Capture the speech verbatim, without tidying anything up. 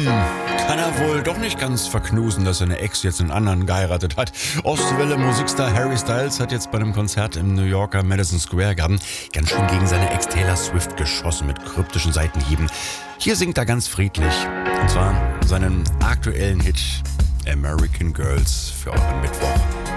Kann er wohl doch nicht ganz verknusen, dass seine Ex jetzt einen anderen geheiratet hat. Ostwelle-Musikstar Harry Styles hat jetzt bei einem Konzert im New Yorker Madison Square Garden ganz schön gegen seine Ex Taylor Swift geschossen mit kryptischen Seitenhieben. Hier singt er ganz friedlich, und zwar seinen aktuellen Hit American Girls für euren Mittwoch.